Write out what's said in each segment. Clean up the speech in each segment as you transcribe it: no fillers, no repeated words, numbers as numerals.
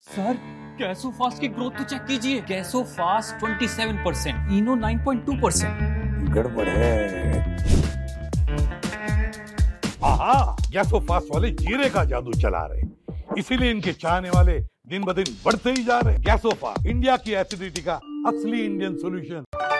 Sir गैसो fast की growth तो चेक कीजिए। गैसो फास्ट 27%, इनो 9.2%। गड़बड़ है। आहा, गैसो फास्ट वाले जीरे का जादू चला रहे, इसीलिए इनके चाहने वाले दिन ब दिन बढ़ते ही जा रहे। गैसो फास्ट, इंडिया की एसिडिटी का असली इंडियन सॉल्यूशन।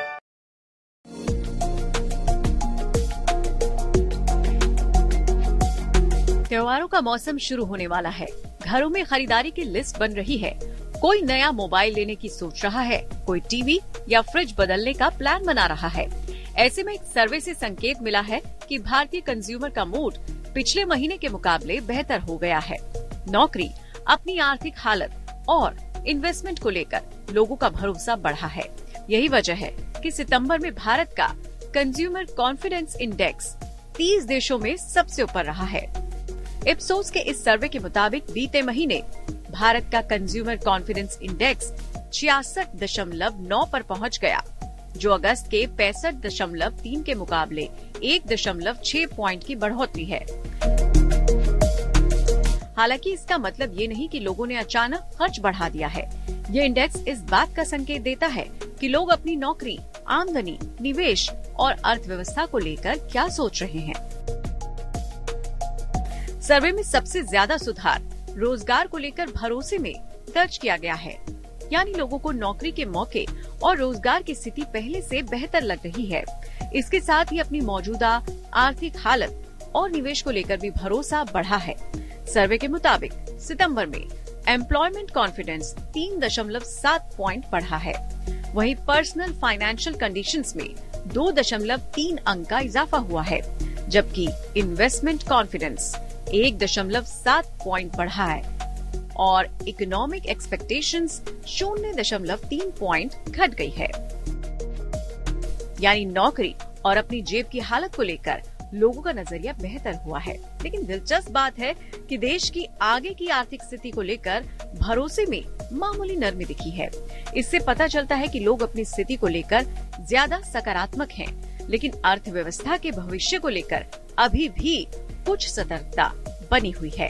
त्योहारों का मौसम शुरू होने वाला है। घरों में खरीदारी की लिस्ट बन रही है। कोई नया मोबाइल लेने की सोच रहा है, कोई टीवी या फ्रिज बदलने का प्लान बना रहा है। ऐसे में एक सर्वे से संकेत मिला है कि भारतीय कंज्यूमर का मूड पिछले महीने के मुकाबले बेहतर हो गया है। नौकरी, अपनी आर्थिक हालत और इन्वेस्टमेंट को लेकर लोगों का भरोसा बढ़ा है। यही वजह है कि सितंबर में भारत का कंज्यूमर कॉन्फिडेंस इंडेक्स 30 देशों में सबसे ऊपर रहा है। इप्सोस के इस सर्वे के मुताबिक बीते महीने भारत का कंज्यूमर कॉन्फिडेंस इंडेक्स 66.9 पर पहुंच गया, जो अगस्त के 65.3 के मुकाबले 1.6 पॉइंट की बढ़ोतरी है। हालांकि इसका मतलब ये नहीं कि लोगों ने अचानक खर्च बढ़ा दिया है। ये इंडेक्स इस बात का संकेत देता है कि लोग अपनी नौकरी, आमदनी, निवेश और अर्थव्यवस्था को लेकर क्या सोच रहे हैं। सर्वे में सबसे ज्यादा सुधार रोजगार को लेकर भरोसे में दर्ज किया गया है, यानी लोगों को नौकरी के मौके और रोजगार की स्थिति पहले से बेहतर लग रही है। इसके साथ ही अपनी मौजूदा आर्थिक हालत और निवेश को लेकर भी भरोसा बढ़ा है। सर्वे के मुताबिक सितंबर में एम्प्लॉयमेंट कॉन्फिडेंस 3.7 पॉइंट बढ़ा है। वहीं पर्सनल फाइनेंशियल कंडीशंस में 2.3 अंक का इजाफा हुआ है, जबकि इन्वेस्टमेंट कॉन्फिडेंस 1.7 पॉइंट बढ़ा है और इकोनॉमिक एक्सपेक्टेशंस 0.3 पॉइंट घट गई है। यानी नौकरी और अपनी जेब की हालत को लेकर लोगों का नजरिया बेहतर हुआ है। लेकिन दिलचस्प बात है कि देश की आगे की आर्थिक स्थिति को लेकर भरोसे में मामूली नरमी दिखी है। इससे पता चलता है कि लोग अपनी स्थिति को लेकर ज्यादा सकारात्मक हैं, लेकिन अर्थव्यवस्था के भविष्य को लेकर अभी भी कुछ सतर्कता बनी हुई है।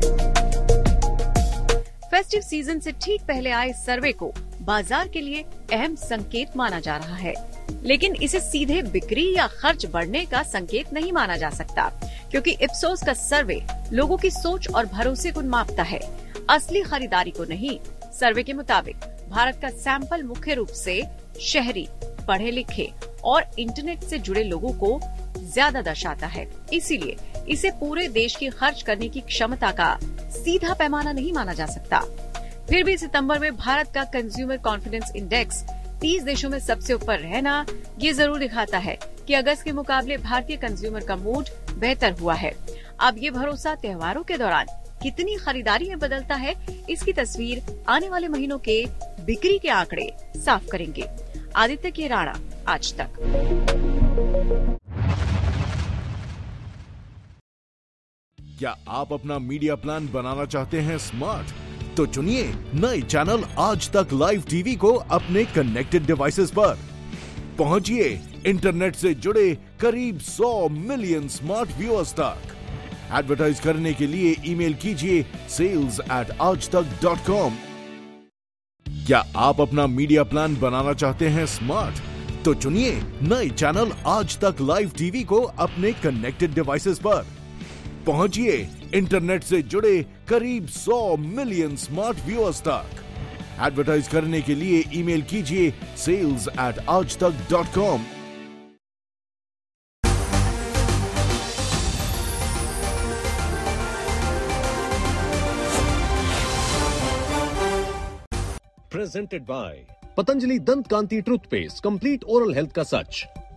फेस्टिव सीजन से ठीक पहले आए सर्वे को बाजार के लिए अहम संकेत माना जा रहा है, लेकिन इसे सीधे बिक्री या खर्च बढ़ने का संकेत नहीं माना जा सकता, क्योंकि इप्सोस का सर्वे लोगों की सोच और भरोसे को मापता है, असली खरीदारी को नहीं। सर्वे के मुताबिक भारत का सैंपल मुख्य रूप से शहरी, पढ़े लिखे और इंटरनेट से जुड़े लोगों को ज्यादा दर्शाता है। इसीलिए इसे पूरे देश की खर्च करने की क्षमता का सीधा पैमाना नहीं माना जा सकता। फिर भी सितंबर में भारत का कंज्यूमर कॉन्फिडेंस इंडेक्स 30 देशों में सबसे ऊपर रहना ये जरूर दिखाता है कि अगस्त के मुकाबले भारतीय कंज्यूमर का मूड बेहतर हुआ है। अब ये भरोसा त्योहारों के दौरान कितनी खरीदारी में बदलता है, इसकी तस्वीर आने वाले महीनों के बिक्री के आंकड़े साफ करेंगे। आदित्य के राणा, आज तक। क्या आप अपना मीडिया प्लान बनाना चाहते हैं स्मार्ट? तो चुनिए नए चैनल आज तक लाइव टीवी को अपने कनेक्टेड डिवाइसेस पर। पहुंचिए इंटरनेट से जुड़े करीब 100 मिलियन स्मार्ट व्यूअर्स तक। एडवर्टाइज करने के लिए ईमेल कीजिए sales@aajtak.com। क्या आप अपना मीडिया प्लान बनाना चाहते हैं स्मार्ट? तो चुनिए नए चैनल आज तक लाइव टीवी को अपने कनेक्टेड डिवाइसेस पर। पहुंचिए इंटरनेट से जुड़े करीब 100 मिलियन स्मार्ट व्यूअर्स तक। एडवर्टाइज करने के लिए ईमेल कीजिए sales@aajtak.com। Presented by Patanjali Dant Kanti Toothpaste, complete oral health का सच।